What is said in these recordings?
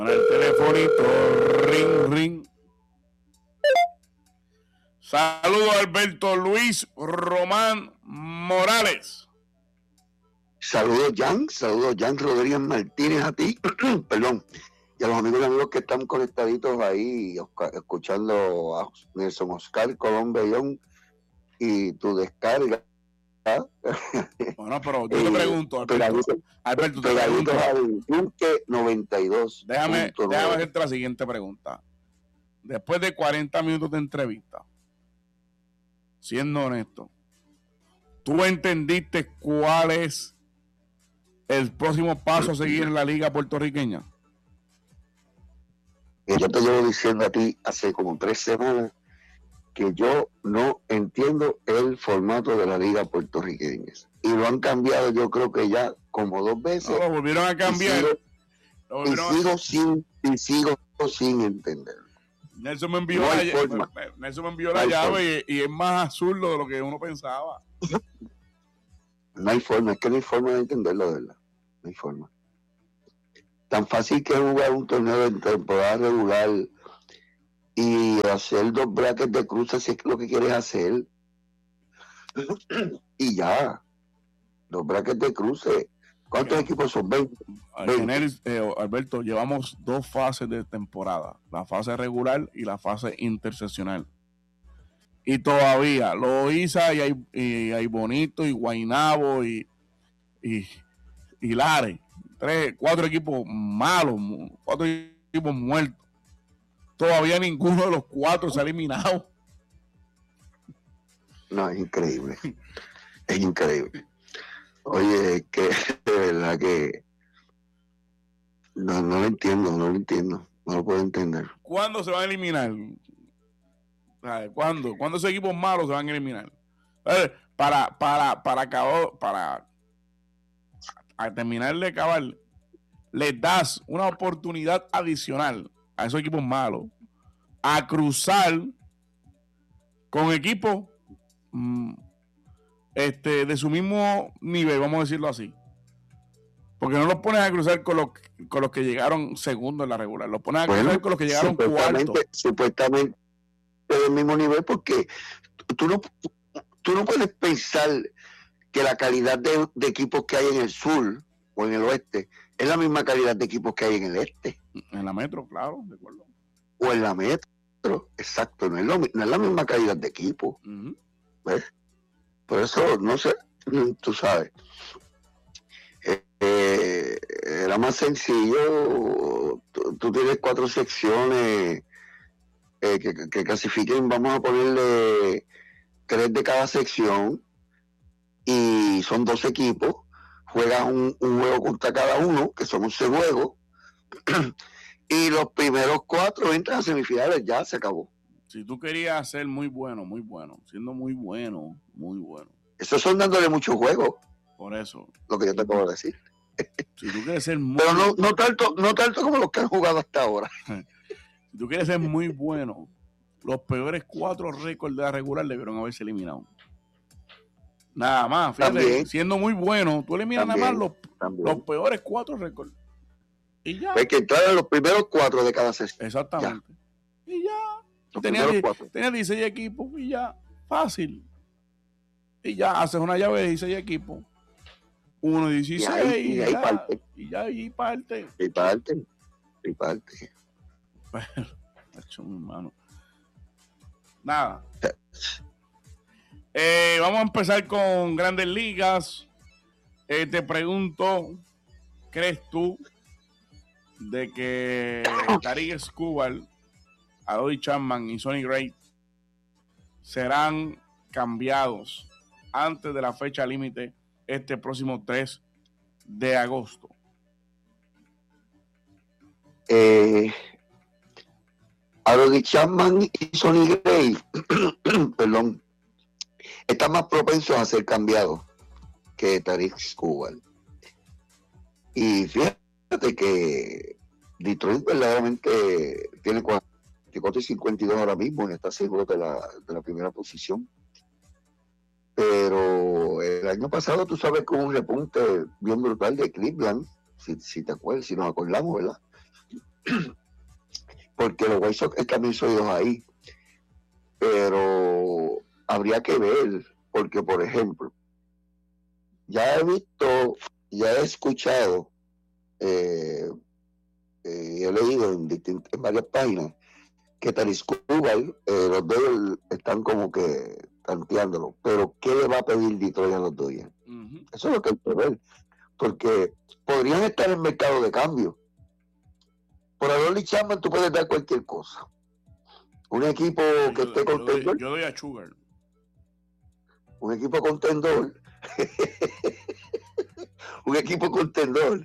El telefonito, ring, ring. Saludos Alberto Luis Román Morales. Saludos Jan Rodríguez Martínez a ti, perdón, y a los amigos que están conectaditos ahí, escuchando a Nelson Oscar Colón Bellón y tu descarga. Bueno, pero yo te pregunto, Alberto, te pregunto. Al Duque 92. Déjame hacerte la siguiente pregunta. Después de 40 minutos de entrevista, siendo honesto, ¿tú entendiste cuál es el próximo paso a seguir en la liga puertorriqueña? Yo te llevo diciendo a ti hace como 3 semanas que yo no entiendo el formato de la liga puertorriqueña. Y lo han cambiado, yo creo que ya como 2 veces. No, lo volvieron a cambiar. Y sigo sin entenderlo. Nelson me envió la llave y es más absurdo de lo que uno pensaba. No hay forma, es que no hay forma de entenderlo, de verdad. No hay forma. Tan fácil que es jugar un torneo de temporada regular y hacer 2 brackets de cruces si es lo que quieres hacer. Y ya. 2 brackets de cruces. ¿Cuántos equipos son? 20. Alberto, llevamos 2 fases de temporada. La fase regular y la fase interseccional. Y todavía Loíza y hay Bonito y Guaynabo y Lares. 4 equipos malos, 4 equipos muertos. Todavía ninguno de los 4 se ha eliminado. No, es increíble. Es increíble. Oye, que de verdad que no lo entiendo, no lo puedo entender. ¿Cuándo se van a eliminar? ¿Cuándo esos equipos malos se van a eliminar? Para terminar de acabar, les das una oportunidad adicional a esos equipos malos a cruzar con equipos de su mismo nivel, vamos a decirlo así. Porque no los pones a cruzar con los que llegaron segundo en la regular, los pones a cruzar con los que llegaron cuarto. Supuestamente del mismo nivel, porque tú no puedes pensar que la calidad de equipos que hay en el sur o en el oeste es la misma calidad de equipos que hay en el este. En la metro, claro, de acuerdo. O en la metro, exacto, no es la misma calidad de equipo. Uh-huh. ¿Ves? Por eso, no sé, tú sabes. Era más sencillo. Tú tienes 4 secciones que clasifiquen, vamos a ponerle 3 de cada sección y son 2 equipos, juegas un juego contra cada uno, que son 11 juegos, y los primeros 4 entran a semifinales, ya se acabó. Si tú querías ser muy bueno, siendo muy bueno. Eso son dándole muchos juegos. Por eso. Lo que yo te puedo decir. Si tú quieres ser muy Pero no tanto como los que han jugado hasta ahora. Si tú quieres ser muy bueno, los peores 4 récords de la regular debieron haberse eliminado. Nada más, fíjate, también, siendo muy bueno, tú eliminas nada más los peores 4 récords. Y ya. Hay que entrar en los primeros 4 de cada sesión. Exactamente. Ya. Y ya. Tenía 16 equipos y ya. Fácil. Y ya haces una llave de 16 equipos. 1-16 y ahí parte. Y ya ahí parte. Y parte. Hermano. Nada. Vamos a empezar con Grandes Ligas. Te pregunto, ¿crees tú de que Tarik Skubal, Aroldis Chapman y Sonny Gray serán cambiados antes de la fecha límite este próximo 3 de agosto? Aroldis Chapman y Sonny Gray perdón, están más propensos a ser cambiados que Tarik Skubal. Y fíjate que Detroit verdaderamente tiene 44 y 52 ahora mismo, y está seguro de la primera posición. Pero el año pasado tú sabes que hubo un repunte bien brutal de Cleveland, si te acuerdas, si nos acordamos, ¿verdad? porque los White Sox están bien sólidos ahí, pero habría que ver, porque por ejemplo, ya he escuchado, he leído en varias páginas que Taris Kubal, los Dodgers están como que tanteándolo, pero ¿qué le va a pedir Detroit a los Dodgers? Uh-huh. Eso es lo que hay que ver, porque podrían estar en el mercado de cambio. Por Aroldis Chapman tú puedes dar cualquier cosa. Un equipo que esté contendor. Yo doy a Sugar. Un equipo contendor. Un equipo contendor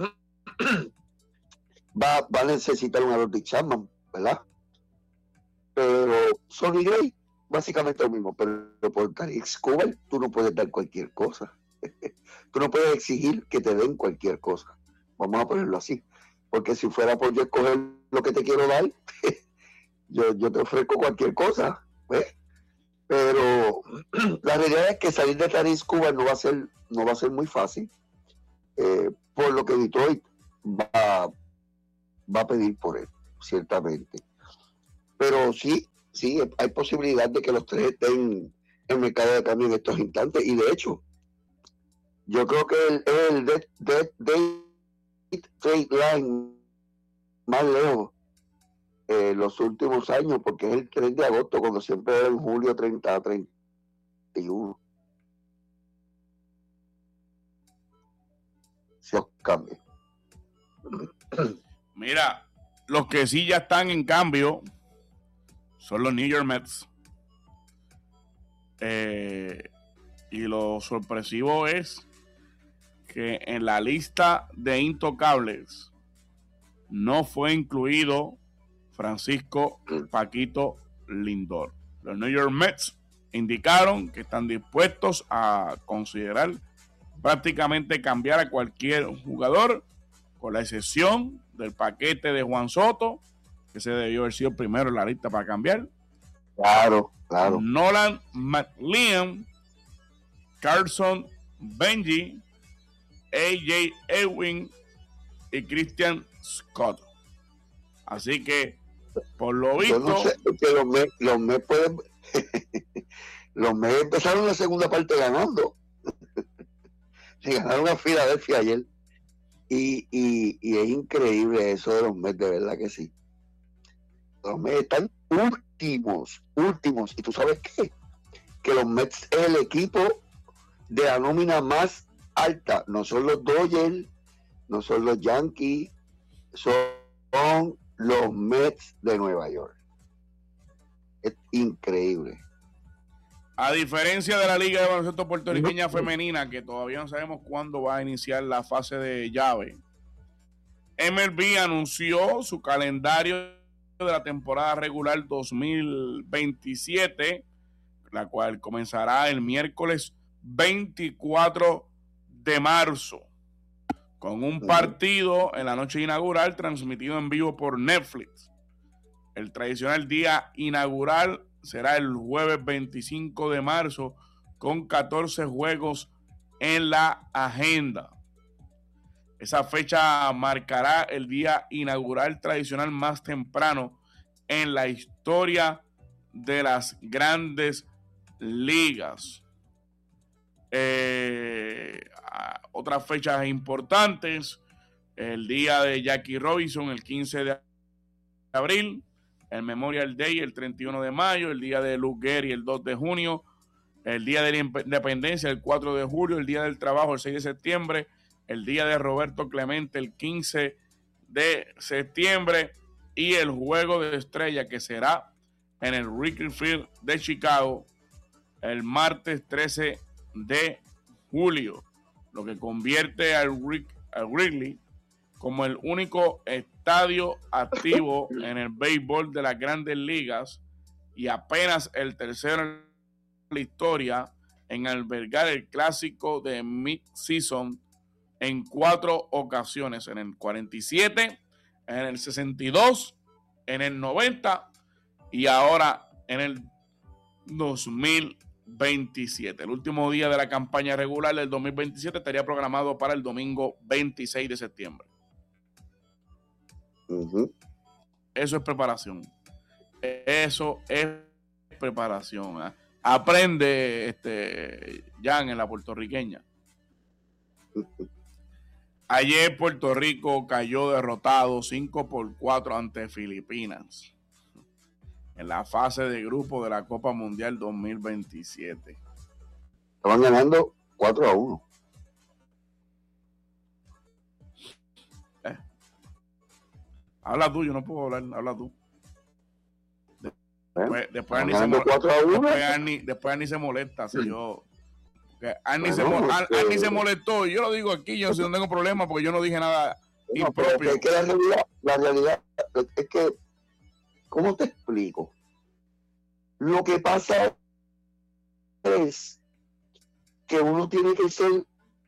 va a necesitar un Aroldis Chapman, ¿verdad? Pero Sonny Gray, básicamente lo mismo, pero por Tarik Skubal tú no puedes dar cualquier cosa. Tú no puedes exigir que te den cualquier cosa. Vamos a ponerlo así. Porque si fuera por yo escoger lo que te quiero dar, yo te ofrezco cualquier cosa. ¿ves? Pero la realidad es que salir de Tarik Skubal no va a ser muy fácil. Por lo que Detroit va a pedir por él, ciertamente. Pero sí, hay posibilidad de que los tres estén en el mercado de cambio en estos instantes. Y de hecho, yo creo que el trade line más lejos los últimos años, porque es el 3 de agosto, cuando siempre era en julio 30 a 31. Se os cambia. Mira, los que sí ya están en cambio son los New York Mets. Y lo sorpresivo es que en la lista de intocables no fue incluido Francisco Paquito Lindor. Los New York Mets indicaron que están dispuestos a considerar prácticamente cambiar a cualquier jugador, con la excepción del paquete de Juan Soto, que se debió haber sido primero en la lista para cambiar. Claro. Nolan McLean, Carson Benji, AJ Ewing y Christian Scott. Así que, por lo visto, yo no sé, que los Mets pueden los Mets empezaron la segunda parte ganando. Se ganaron a Filadelfia ayer. Y es increíble eso de los Mets, de verdad que sí. Los Mets están últimos. ¿Y tú sabes qué? Que los Mets es el equipo de la nómina más alta. No son los Dodgers, no son los Yankees, son los Mets de Nueva York. Es increíble. A diferencia de la Liga de Baloncesto Puertorriqueña Femenina, que todavía no sabemos cuándo va a iniciar la fase de llave, MLB anunció su calendario de la temporada regular 2027, la cual comenzará el miércoles 24 de marzo, con un partido en la noche inaugural transmitido en vivo por Netflix. El tradicional día inaugural será el jueves 25 de marzo con 14 juegos en la agenda. Esa fecha marcará el día inaugural tradicional más temprano en la historia de las grandes ligas. Otras fechas importantes: el día de Jackie Robinson el 15 de abril, el Memorial Day el 31 de mayo, el día de Lou Gehrig el 2 de junio, el día de la Independencia el 4 de julio, el día del trabajo el 6 de septiembre, el día de Roberto Clemente el 15 de septiembre y el Juego de Estrella, que será en el Wrigley Field de Chicago el martes 13 de julio, lo que convierte al Wrigley como el único estadio activo en el béisbol de las grandes ligas y apenas el tercero en la historia en albergar el clásico de mid-season en 4 ocasiones, en el 47, en el 62, en el 90 y ahora en el 2027. El último día de la campaña regular del 2027 estaría programado para el domingo 26 de septiembre. Eso es preparación. Eso es preparación. ¿Eh? Aprende, Jan, en la puertorriqueña. Ayer Puerto Rico cayó derrotado 5-4 ante Filipinas en la fase de grupo de la Copa Mundial 2027. Estaban ganando 4-1. Habla tú, yo no puedo hablar, habla tú. Después Arnie se molesta. Si yo, Arnie se molestó. Y yo lo digo aquí, yo no tengo problema porque yo no dije nada impropio. Es que la realidad es que, ¿cómo te explico? Lo que pasa es que uno tiene que ser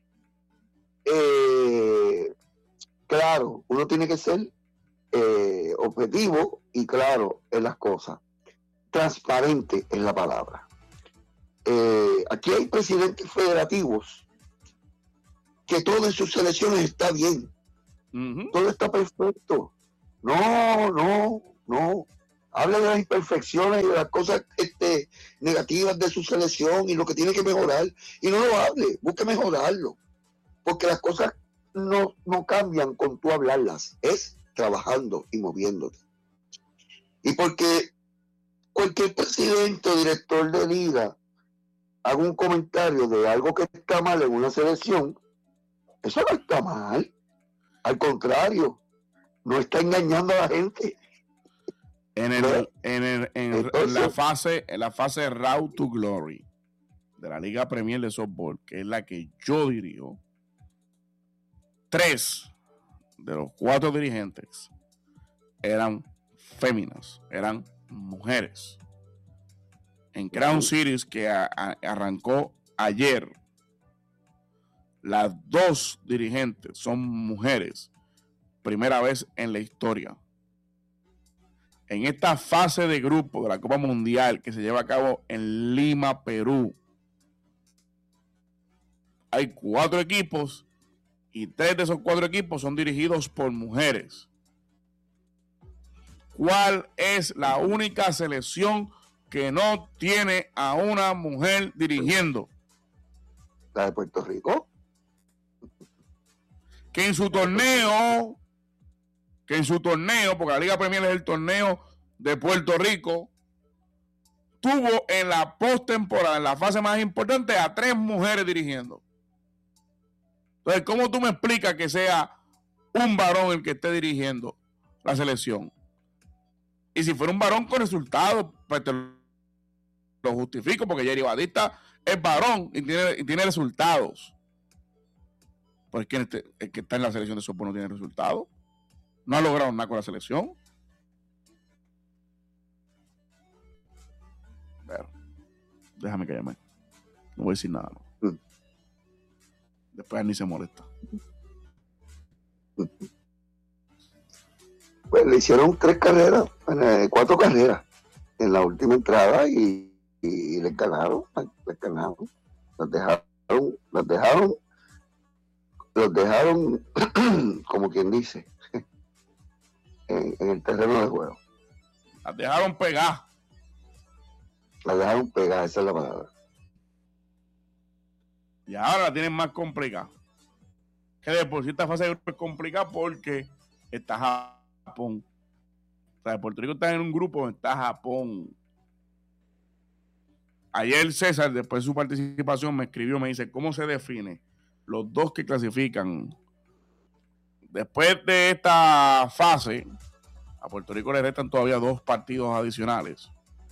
claro, uno tiene que ser objetivo y claro en las cosas. Transparente es la palabra. Aquí hay presidentes federativos que todo en sus selecciones está bien. Todo está perfecto. No. Habla de las imperfecciones y de las cosas negativas de su selección y lo que tiene que mejorar. Y no lo hable, busque mejorarlo. Porque las cosas no cambian con tú hablarlas. Es trabajando y moviéndote. Y porque cualquier presidente o director de liga haga un comentario de algo que está mal en una selección, eso no está mal. Al contrario, no está engañando a la gente. En la fase Road to Glory de la Liga Premier de Softball, que es la que yo dirijo, 3 de los 4 dirigentes eran féminas, eran mujeres. En Crown Series, que arrancó ayer, las 2 dirigentes son mujeres, primera vez en la historia. En esta fase de grupo de la Copa Mundial que se lleva a cabo en Lima, Perú, hay 4 equipos y 3 de esos 4 equipos son dirigidos por mujeres. ¿Cuál es la única selección que no tiene a una mujer dirigiendo? La de Puerto Rico. Que en su torneo, porque la Liga Premier es el torneo de Puerto Rico, tuvo en la postemporada, en la fase más importante, a 3 mujeres dirigiendo. Entonces, ¿cómo tú me explicas que sea un varón el que esté dirigiendo la selección? Y si fuera un varón con resultados, pues te lo justifico, porque Jerry Batista es varón y tiene resultados. Pues el que está en la selección de softball no tiene resultados. No ha logrado nada con la selección. Pero, déjame callarme. No voy a decir nada. ¿No? Después ni se molesta. Pues le hicieron 4 carreras en la última entrada y les ganaron. Los dejaron como quien dice en el terreno de juego. Las dejaron pegar. Esa es la palabra. Y ahora la tienen más complicada. Que de por sí esta fase de grupo es complicada porque está Japón. O sea, Puerto Rico está en un grupo donde está Japón. Ayer César, después de su participación, me escribió, me dice, ¿cómo se define los 2 que clasifican? Después de esta fase, a Puerto Rico le restan todavía 2 partidos adicionales.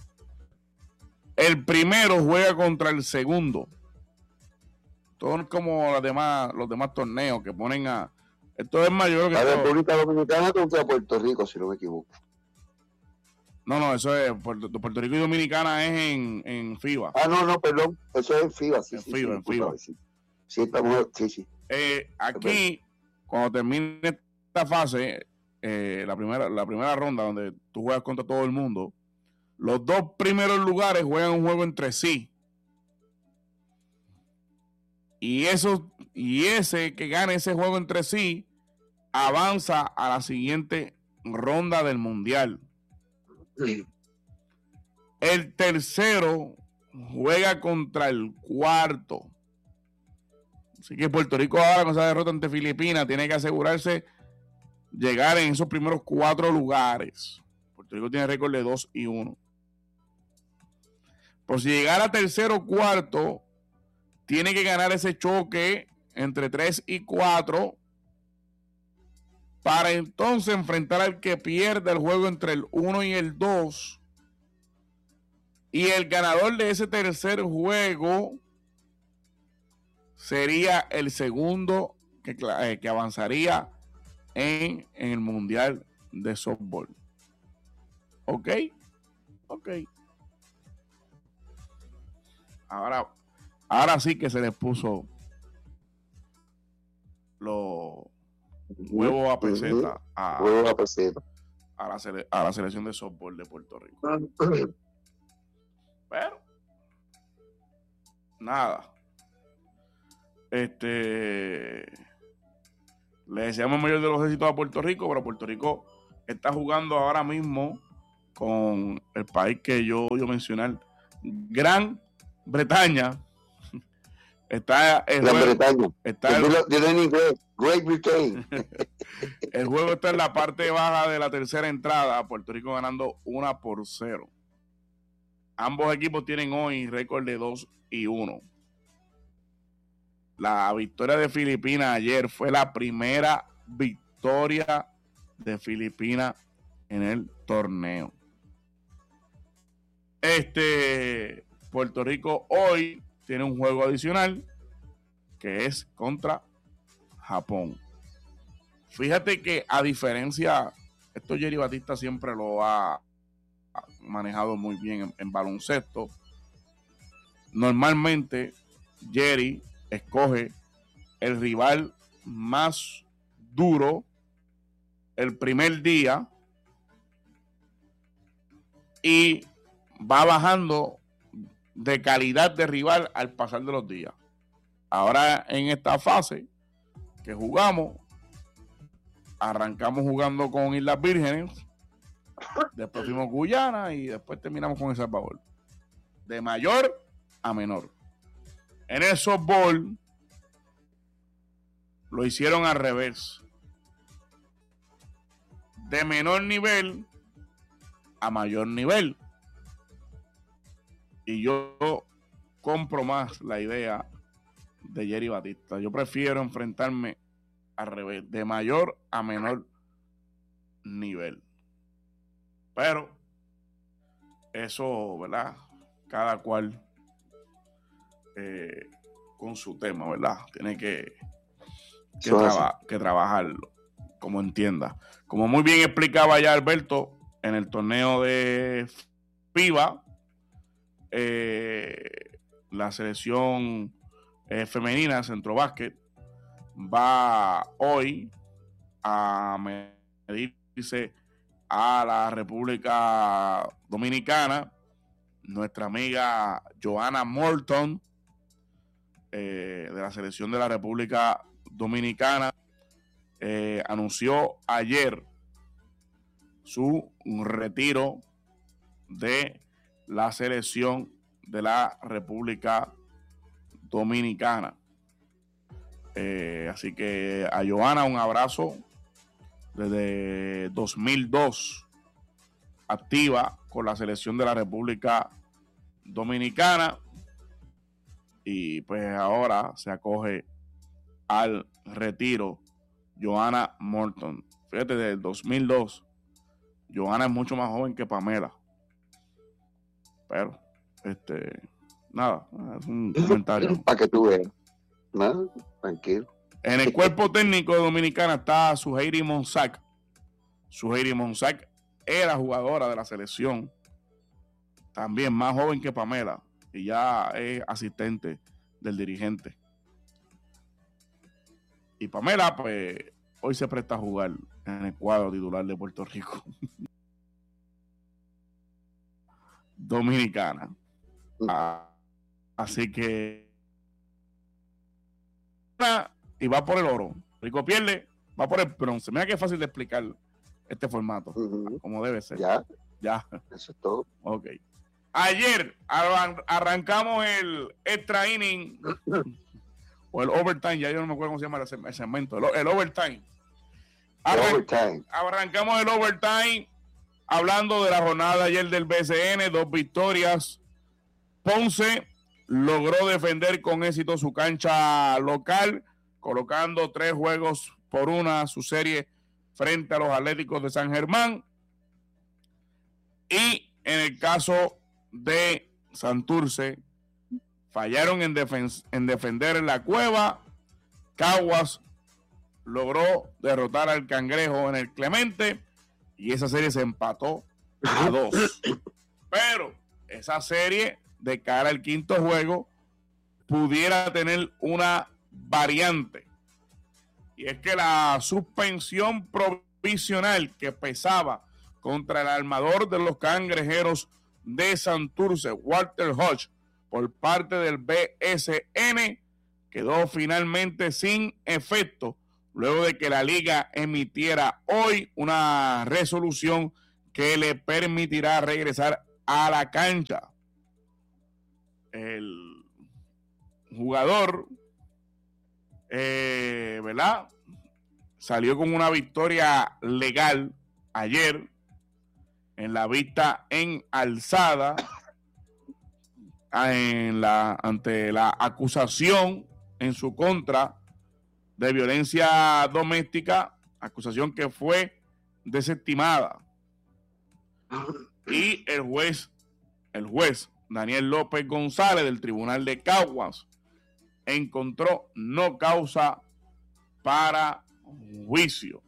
El primero juega contra el segundo. Todo es como los demás torneos que ponen a... Esto es mayor que la República Dominicana contra Puerto Rico, si no me equivoco. No, eso es Puerto Rico y Dominicana es en FIBA. No, perdón, eso es en FIBA. Sí, en FIBA. Sí, estamos, sí. Aquí, cuando termine esta fase, la primera ronda donde tú juegas contra todo el mundo, los 2 primeros lugares juegan un juego entre sí. Y ese que gane ese juego entre sí avanza a la siguiente ronda del Mundial. El tercero juega contra el cuarto. Así que Puerto Rico ahora con esa derrota ante Filipinas tiene que asegurarse llegar en esos primeros 4 lugares. Puerto Rico tiene récord de 2-1. Por si llegara a tercero o cuarto, tiene que ganar ese choque entre 3 y 4 para entonces enfrentar al que pierde el juego entre el 1 y el 2. Y el ganador de ese tercer juego sería el segundo que avanzaría en el Mundial de Softball. ¿Ok? Ok. Ahora sí que se les puso los huevos a peseta a la selección de softball de Puerto Rico. Pero nada. Le deseamos el mayor de los éxitos a Puerto Rico, pero Puerto Rico está jugando ahora mismo con el país que yo mencionar, Gran Bretaña. Está el juego, Great Britain. El juego está en la parte baja de la tercera entrada. Puerto Rico ganando 1-0. Ambos equipos tienen hoy récord de 2-1. La victoria de Filipinas ayer fue la primera victoria de Filipinas en el torneo. Puerto Rico hoy tiene un juego adicional que es contra Japón. Fíjate que a diferencia, esto Jerry Batista siempre lo ha manejado muy bien en baloncesto. Normalmente Jerry escoge el rival más duro el primer día y va bajando de calidad de rival al pasar de los días. Ahora en esta fase que jugamos, arrancamos jugando con Islas Vírgenes, después fuimos Guyana y después terminamos con El Salvador. De mayor a menor. En el softball lo hicieron al revés. De menor nivel a mayor nivel. Y yo compro más la idea de Jerry Batista. Yo prefiero enfrentarme al revés, de mayor a menor nivel. Pero eso, ¿verdad? Cada cual con su tema, ¿verdad? Tiene que trabajarlo como entienda. Como muy bien explicaba ya Alberto en el torneo de FIBA, la selección femenina Centro Básquet va hoy a medirse a la República Dominicana. Nuestra amiga Johanna Morton de la selección de la República Dominicana anunció ayer su retiro de la selección de la República Dominicana. Así que a Johanna un abrazo. Desde 2002 activa con la selección de la República Dominicana y pues ahora se acoge al retiro Johanna Morton. Fíjate, desde el 2002 Johanna es mucho más joven que Pamela, pero nada, es un comentario para que tú veas. Nada, tranquilo. En el cuerpo técnico de Dominicana está Suheiri Monsac. Suheiri Monsac era jugadora de la selección, también más joven que Pamela, y ya es asistente del dirigente. Y Pamela, pues, hoy se presta a jugar en el cuadro titular de Puerto Rico. Dominicana. Así que y va por el oro. Rico pierde, va por el bronce. Mira qué fácil de explicar este formato, como debe ser. Ya. Eso es todo. Ok. Ayer arrancamos el extra inning o el overtime, ya yo no me acuerdo cómo se llama el segmento, el overtime. Arrancamos el overtime hablando de la jornada de ayer del BCN, 2 victorias. Ponce logró defender con éxito su cancha local, colocando 3-1 su serie frente a los Atléticos de San Germán. Y en el caso de Santurce, fallaron en defender en la cueva. Caguas logró derrotar al Cangrejo en el Clemente y esa serie se empató a 2. Pero esa serie, de cara al quinto juego, pudiera tener una variante, y es que la suspensión provisional que pesaba contra el armador de los Cangrejeros de Santurce, Walter Hodge, por parte del BSN, quedó finalmente sin efecto luego de que la liga emitiera hoy una resolución que le permitirá regresar a la cancha. El jugador, ¿verdad?, salió con una victoria legal ayer en la vista en alzada ante la acusación en su contra de violencia doméstica, acusación que fue desestimada. Y el juez Daniel López González del Tribunal de Caguas encontró no causa para juicio.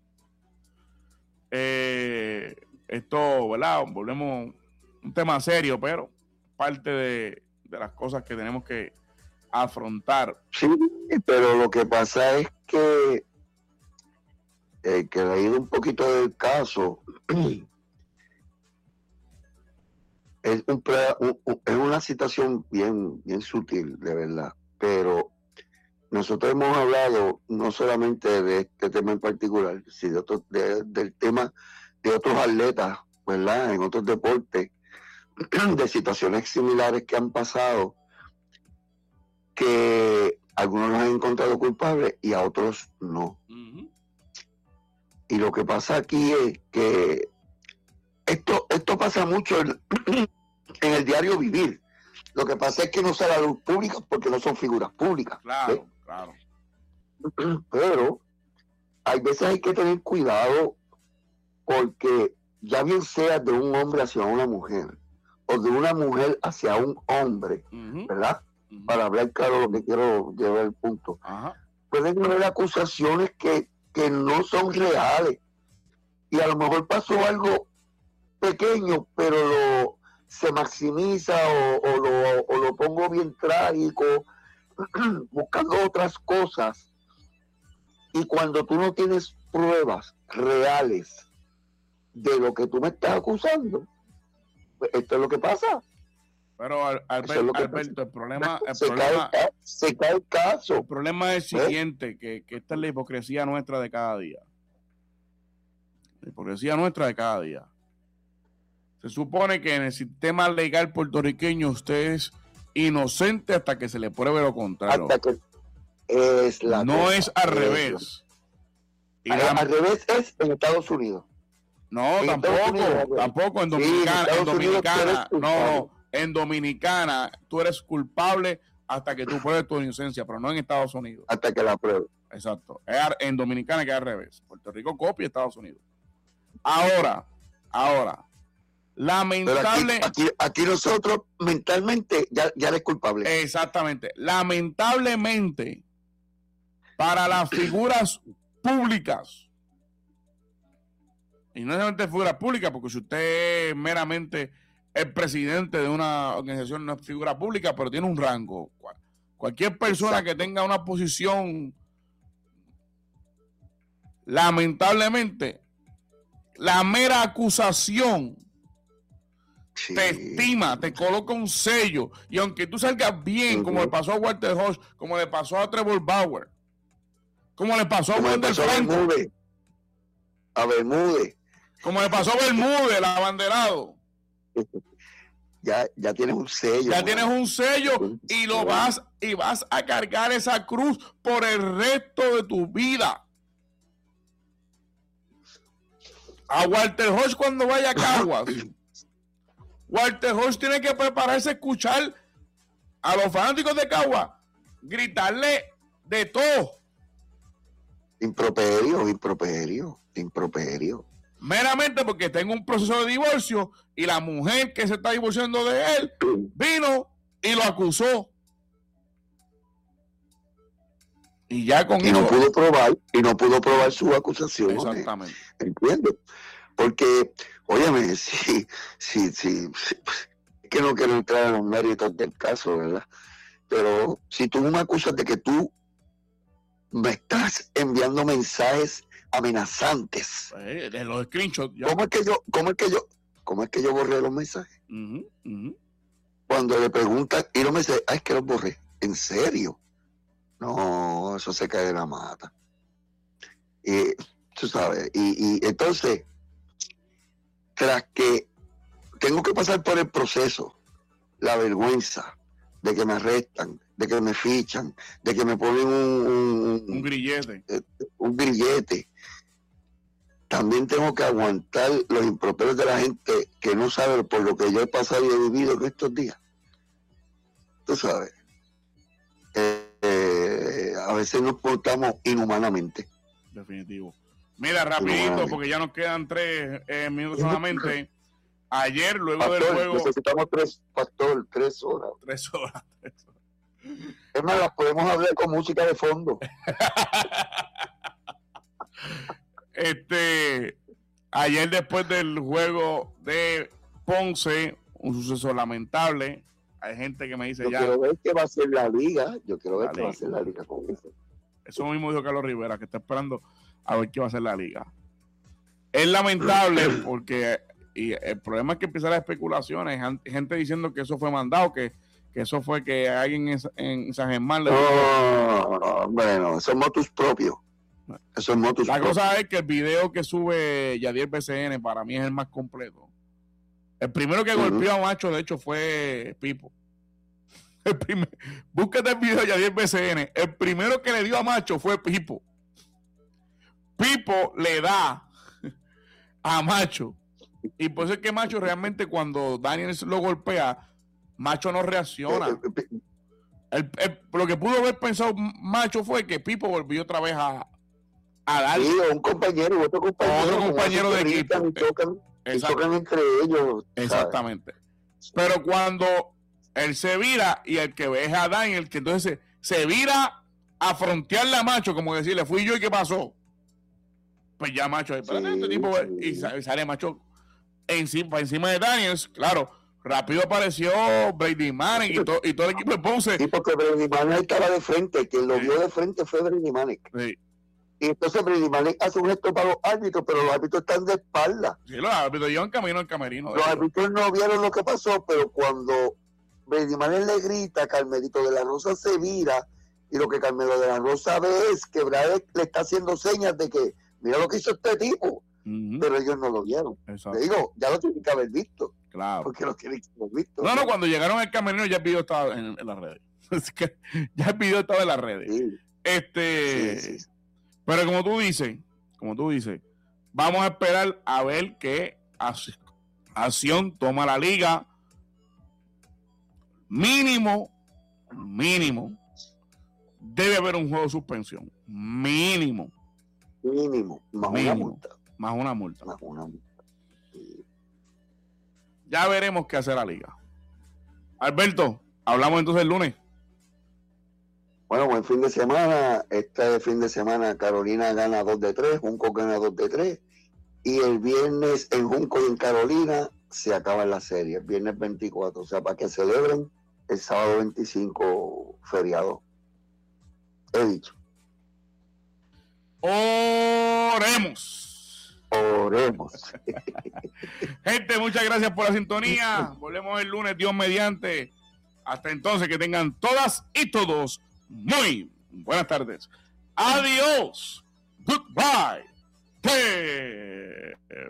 Esto, ¿verdad?, volvemos un tema serio, pero parte de las cosas que tenemos que afrontar. Sí, pero lo que pasa es que leído un poquito del caso, es una situación bien sutil, de verdad, pero nosotros hemos hablado no solamente de este tema en particular, sino del tema de otros atletas, ¿verdad?, en otros deportes, de situaciones similares que han pasado, que algunos los han encontrado culpables y a otros no. Y lo que pasa aquí es que esto pasa mucho en el diario vivir. Lo que pasa es que no sale a la luz pública porque no son figuras públicas. Claro. Pero hay veces hay que tener cuidado, porque ya bien sea de un hombre hacia una mujer o de una mujer hacia un hombre, ¿verdad? Para hablar claro lo que quiero llevar al punto. Pueden haber acusaciones que no son reales, y a lo mejor pasó algo pequeño, pero se maximiza o lo pongo bien trágico, buscando otras cosas, y cuando tú no tienes pruebas reales de lo que tú me estás acusando, pues esto es lo que pasa. Pero Alberto, el problema se cae el caso. El problema es el siguiente, que esta es la hipocresía nuestra de cada día. La hipocresía nuestra de cada día. Se supone que en el sistema legal puertorriqueño usted es inocente hasta que se le pruebe lo contrario. No es al revés. Al revés es en Estados Unidos. No, tampoco en Dominicana. En Dominicana tú eres culpable hasta que tú pruebes tu inocencia, pero no en Estados Unidos. Hasta que la pruebes. Exacto. En Dominicana queda al revés. Puerto Rico copia Estados Unidos. Ahora, lamentable. Aquí nosotros mentalmente ya eres culpable. Exactamente. Lamentablemente, para las figuras públicas, y no solamente figuras públicas, porque si usted es meramente el presidente de una organización, no es figura pública, pero tiene un rango. Cualquier persona que tenga una posición, lamentablemente, la mera acusación te estima, te coloca un sello, y aunque tú salgas bien, como le pasó a Walter Hodge, como le pasó a Trevor Bauer, como le pasó a Wendell Franco, a Bermúdez. Como le pasó a Bermúdez, el abanderado. Ya tienes un sello. Ya tienes un sello y vas a cargar esa cruz por el resto de tu vida. A Walter Hodge cuando vaya a Caguas, Walter Hodge tiene que prepararse a escuchar a los fanáticos de Caguas gritarle de todo. Improperio. Meramente porque tengo un proceso de divorcio y la mujer que se está divorciando de él vino y lo acusó. Y ya con eso. Y no pudo probar su acusación. Exactamente. ¿Entiendes? Porque, óyeme, sí, es que no quiero entrar en los méritos del caso, ¿verdad? Pero si tú me acusas de que tú me estás enviando mensajes amenazantes. De los screenshots. ¿Cómo es que yo borré los mensajes? Cuando le preguntan, y no me dice, es que los borré. ¿En serio? No, eso se cae de la mata. Y tú sabes, y entonces, tras que tengo que pasar por el proceso, la vergüenza de que me arrestan, de que me fichan, de que me ponen un grillete. También tengo que aguantar los improperios de la gente que no sabe por lo que yo he pasado y he vivido en estos días. Tú sabes, a veces nos portamos inhumanamente. Definitivo. Mira, rapidito, porque ya nos quedan 3 minutos solamente. Ayer, luego Pastor, del juego... necesitamos 3 horas. 3 horas. Es más, las podemos hablar con música de fondo. Ayer, después del juego de Ponce, un suceso lamentable. Hay gente que me dice yo quiero ver qué va a hacer la liga. Va a hacer la liga con eso. Eso mismo dijo Carlos Rivera, que está esperando a ver qué va a hacer la liga. Es lamentable porque y el problema es que empiezan las especulaciones. Gente diciendo que eso fue mandado, que eso fue que alguien en San Germán le dijo. Bueno, son motus propios. La cosa es que el video que sube Yadier BCN para mí es el más completo. El primero que golpeó a Macho, de hecho, fue Pipo. Búsquete el video de Yadier BCN. El primero que le dio a Macho fue Pipo. Pipo le da a Macho. Y por eso es que Macho realmente cuando Daniel lo golpea, Macho no reacciona. Lo que pudo haber pensado Macho fue que Pipo volvió otra vez a dar. Sí, un compañero, otro compañero de equipo. Y tocan entre ellos. Exactamente. ¿Sabes? Pero cuando él se vira y el que ve es a Daniel, que entonces se vira a frontearle a Macho, como decirle, fui yo y qué pasó. Pues ya Macho, y sale Macho encima de Daniel, claro. Rápido apareció Brady Manning y todo el equipo de Ponce. Sí, porque Brady Manning estaba de frente, quien lo vio de frente fue Brady Manning. Sí. Y entonces Brady Manning hace un gesto para los árbitros, pero los árbitros están de espalda. Sí, los árbitros llevan camino al camerino. Los árbitros no vieron lo que pasó, pero cuando Brady Manning le grita, Carmelito de la Rosa se vira, y lo que Carmelo de la Rosa ve es que Brady le está haciendo señas de que mira lo que hizo este tipo, pero ellos no lo vieron. Le digo, ya lo tienen que haber visto. Claro. Porque lo tienen que haber visto. No, cuando llegaron al camerino ya el video estaba en las redes. Ya el video estaba en las redes. Sí. Sí. Pero como tú dices, vamos a esperar a ver qué acción toma la liga. Mínimo, debe haber un juego de suspensión. Mínimo. Más una multa. Sí. Ya veremos qué hace la liga. Alberto, hablamos entonces el lunes. Bueno, buen fin de semana. Este fin de semana Carolina gana 2-3, Junco gana 2-3. Y el viernes en Junco y en Carolina se acaba la serie, el viernes 24. O sea, para que celebren el sábado 25 feriado. He dicho. Oremos. Gente, muchas gracias por la sintonía. Volvemos el lunes, Dios mediante. Hasta entonces, que tengan todas y todos muy buenas tardes. Adiós. Goodbye. ¡Pe!